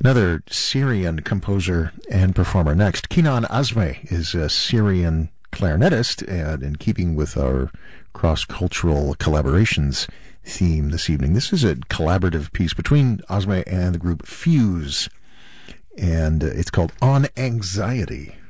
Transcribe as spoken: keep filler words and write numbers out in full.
Another Syrian composer and performer next. Kenan Azmeh is a Syrian clarinetist, and in keeping with our cross-cultural collaborations theme this evening, this is a collaborative piece between Azmeh and the group Fuse, and it's called On Anxiety.